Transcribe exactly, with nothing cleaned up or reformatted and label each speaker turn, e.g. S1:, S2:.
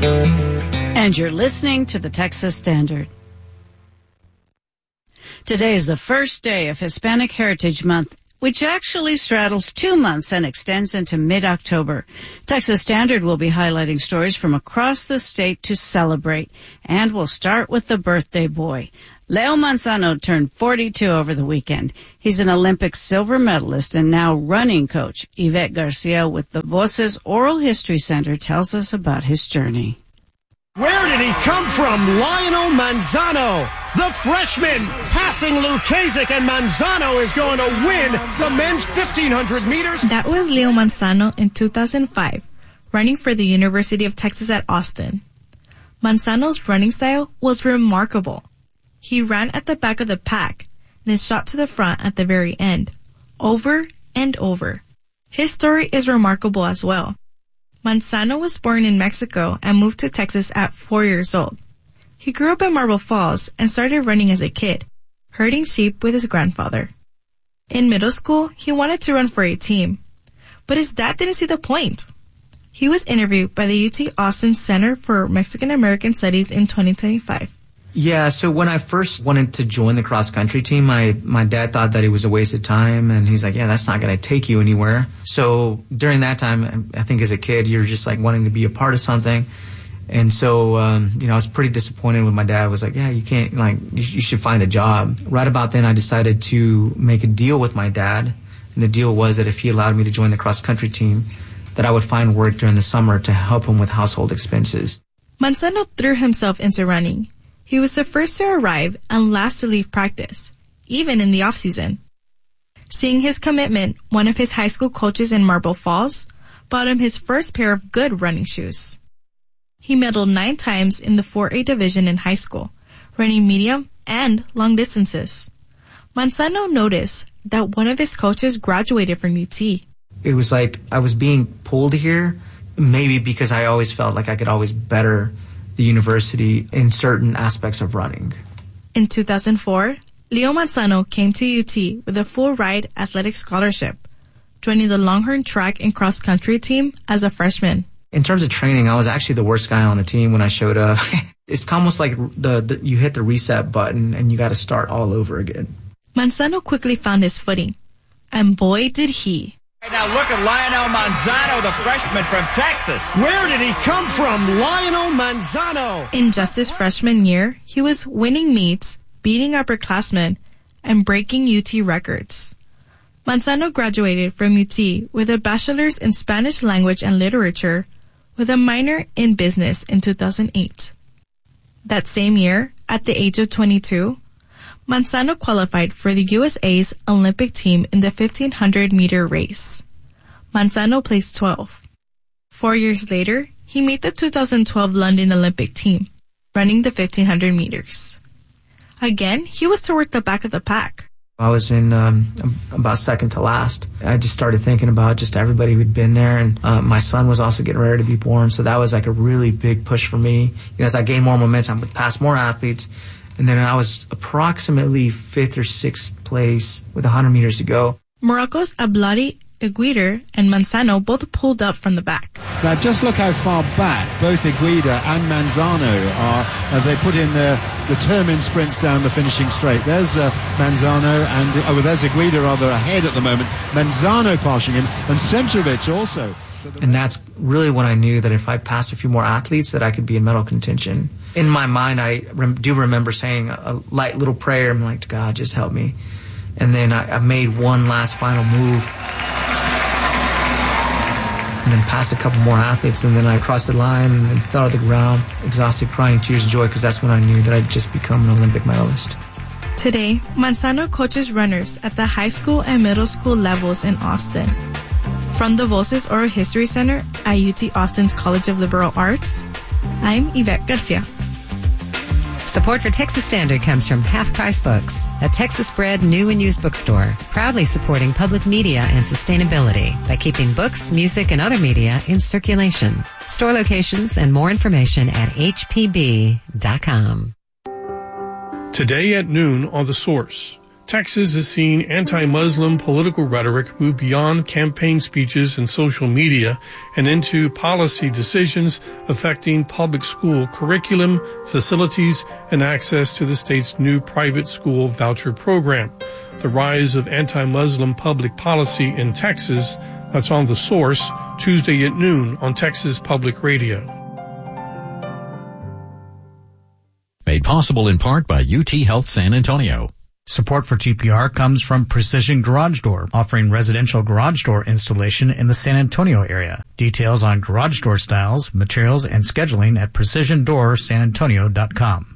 S1: And you're listening to the Texas Standard. Today is the first day of Hispanic Heritage Month, which actually straddles two months and extends into mid-October. Texas Standard will be highlighting stories from across the state to celebrate. And we'll start with the birthday boy. Leo Manzano turned forty-two over the weekend. He's an Olympic silver medalist and now running coach. Yvette Garcia with the Voces Oral History Center tells us about his journey.
S2: Where did he come from? Lionel Manzano, the freshman, passing Lukasik, and Manzano is going to win the men's fifteen hundred meters.
S3: That was Leo Manzano in two thousand five, running for the University of Texas at Austin. Manzano's running style was remarkable. He ran at the back of the pack, then shot to the front at the very end, over and over. His story is remarkable as well. Manzano was born in Mexico and moved to Texas at four years old. He grew up in Marble Falls and started running as a kid, herding sheep with his grandfather. In middle school, he wanted to run for a team, but his dad didn't see the point. He was interviewed by the U T Austin Center for Mexican American Studies in twenty twenty-five.
S4: Yeah, so when I first wanted to join the cross-country team, my, my dad thought that it was a waste of time, and he's like, yeah, that's not going to take you anywhere. So during that time, I think as a kid, you're just like wanting to be a part of something. And so, um, you know, I was pretty disappointed with my dad. I was like, yeah, you can't, like, you, you should find a job. Right about then, I decided to make a deal with my dad. And the deal was that if he allowed me to join the cross-country team, that I would find work during the summer to help him with household expenses.
S3: Manzano threw himself into running. He was the first to arrive and last to leave practice, even in the off-season. Seeing his commitment, one of his high school coaches in Marble Falls bought him his first pair of good running shoes. He medaled nine times in the four A division in high school, running medium and long distances. Manzano noticed that one of his coaches graduated from U T.
S4: It was like I was being pulled here, maybe because I always felt like I could always better the university in certain aspects of running.
S3: In two thousand four, Leo Manzano came to U T with a full-ride athletic scholarship, joining the Longhorn track and cross-country team as a freshman.
S4: In terms of training, I was actually the worst guy on the team when I showed up. It's almost like the, the you hit the reset button and you got to start all over again.
S3: Manzano quickly found his footing, and boy did he.
S5: Now look at Lionel Manzano, the freshman from Texas.
S2: Where did he come from? Lionel Manzano.
S3: In just his freshman year, he was winning meets, beating upperclassmen, and breaking U T records. Manzano graduated from U T with a bachelor's in Spanish language and literature, with a minor in business in two thousand eight. That same year, at the age of twenty-two, Manzano qualified for the U S A's Olympic team in the fifteen hundred meter race. Manzano placed twelfth. Four years later, he made the two thousand twelve London Olympic team, running the fifteen hundred meters. Again, he was toward the back of the pack.
S4: I was in um, about second to last. I just started thinking about just everybody who'd been there, and uh, my son was also getting ready to be born, so that was like a really big push for me. You know, as I gained more momentum, I would pass more athletes. And then I was approximately fifth or sixth place with one hundred meters to go.
S3: Morocco's Ablati, Eguida, and Manzano both pulled up from the back.
S6: Now just look how far back both Eguida and Manzano are as they put in their determined sprints down the finishing straight. There's uh, Manzano and oh, there's Eguida rather ahead at the moment. Manzano passing him, and Semčević also.
S4: And that's really when I knew that if I passed a few more athletes that I could be in medal contention. In my mind, I rem- do remember saying a light little prayer. I'm like, God, just help me. And then I, I made one last final move. And then passed a couple more athletes. And then I crossed the line and then fell to the ground, exhausted, crying tears of joy, because that's when I knew that I'd just become an Olympic medalist.
S3: Today, Manzano coaches runners at the high school and middle school levels in Austin. From the Voces Oral History Center at U T Austin's College of Liberal Arts, I'm Yvette Garcia.
S7: Support for Texas Standard comes from Half Price Books, a Texas-bred new and used bookstore, proudly supporting public media and sustainability by keeping books, music, and other media in circulation. Store locations and more information at h p b dot com.
S8: Today at noon on The Source, Texas has seen anti-Muslim political rhetoric move beyond campaign speeches and social media and into policy decisions affecting public school curriculum, facilities, and access to the state's new private school voucher program. The rise of anti-Muslim public policy in Texas, that's on The Source, Tuesday at noon on Texas Public Radio.
S9: Made possible in part by U T Health San Antonio.
S10: Support for T P R comes from Precision Garage Door, offering residential garage door installation in the San Antonio area. Details on garage door styles, materials, and scheduling at precision door san antonio dot com.